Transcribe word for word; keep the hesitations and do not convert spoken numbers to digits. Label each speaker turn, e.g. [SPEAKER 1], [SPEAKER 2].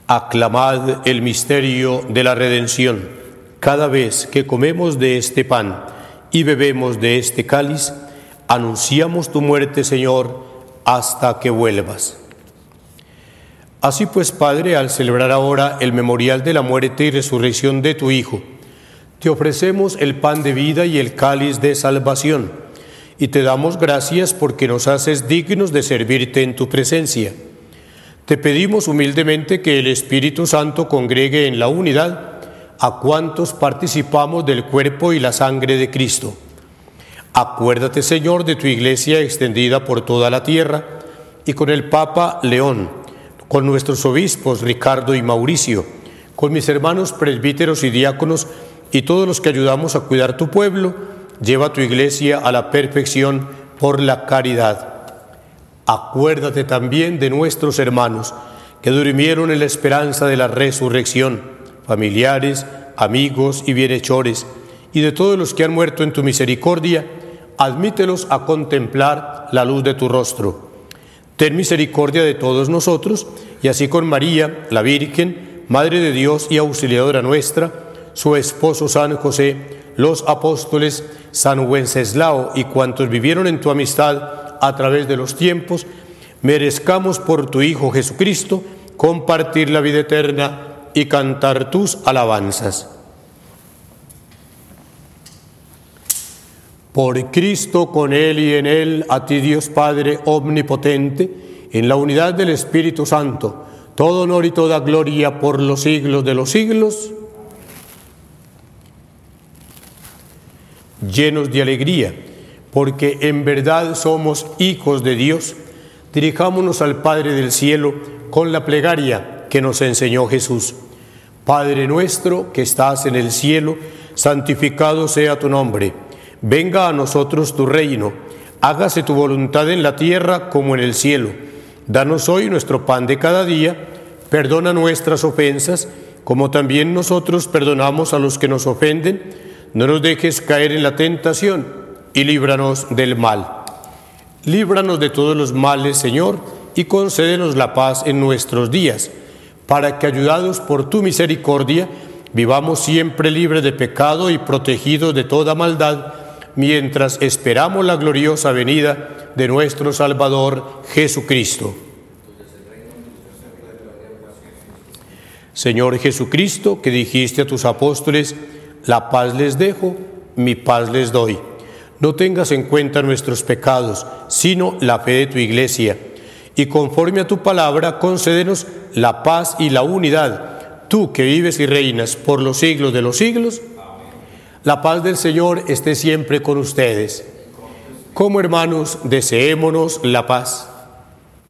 [SPEAKER 1] Aclamad el misterio de la redención. Cada vez que comemos de este pan y bebemos de este cáliz, anunciamos tu muerte, Señor, hasta que vuelvas. Así pues, Padre, al celebrar ahora el memorial de la muerte y resurrección de tu Hijo, te ofrecemos el pan de vida y el cáliz de salvación, y te damos gracias porque nos haces dignos de servirte en tu presencia. Te pedimos humildemente que el Espíritu Santo congregue en la unidad a cuantos participamos del cuerpo y la sangre de Cristo. Acuérdate, Señor, de tu Iglesia extendida por toda la tierra, y con el Papa León, con nuestros obispos Ricardo y Mauricio, con mis hermanos presbíteros y diáconos y todos los que ayudamos a cuidar tu pueblo, lleva tu Iglesia a la perfección por la caridad. Acuérdate también de nuestros hermanos que durmieron en la esperanza de la resurrección, familiares, amigos y bienhechores, y de todos los que han muerto en tu misericordia, admítelos a contemplar la luz de tu rostro. Ten misericordia de todos nosotros, y así con María, la Virgen, Madre de Dios y auxiliadora nuestra, su esposo San José, los apóstoles, San Wenceslao y cuantos vivieron en tu amistad a través de los tiempos, merezcamos por tu Hijo Jesucristo compartir la vida eterna y cantar tus alabanzas. Por Cristo, con Él y en Él, a ti Dios Padre omnipotente, en la unidad del Espíritu Santo, todo honor y toda gloria por los siglos de los siglos. Llenos de alegría, porque en verdad somos hijos de Dios, dirijámonos al Padre del cielo con la plegaria que nos enseñó Jesús. Padre nuestro que estás en el cielo, santificado sea tu nombre. Venga a nosotros tu reino, hágase tu voluntad en la tierra como en el cielo. Danos hoy nuestro pan de cada día, perdona nuestras ofensas, como también nosotros perdonamos a los que nos ofenden. No nos dejes caer en la tentación y líbranos del mal. Líbranos de todos los males, Señor, y concédenos la paz en nuestros días, para que, ayudados por tu misericordia, vivamos siempre libres de pecado y protegidos de toda maldad, mientras esperamos la gloriosa venida de nuestro Salvador Jesucristo. Señor Jesucristo, que dijiste a tus apóstoles: la paz les dejo, mi paz les doy. No tengas en cuenta nuestros pecados, sino la fe de tu Iglesia. Y conforme a tu palabra, concédenos la paz y la unidad. Tú que vives y reinas por los siglos de los siglos. Amén. La paz del Señor esté siempre con ustedes. Como hermanos, deseémonos la paz.